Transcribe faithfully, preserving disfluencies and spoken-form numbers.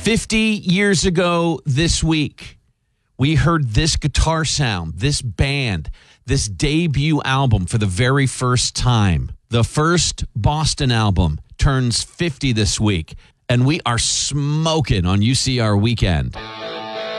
fifty years ago this week, we heard this guitar sound, this band, this debut album for the very first time. The first Boston album turns fifty this week, and we are smoking on U C R Weekend.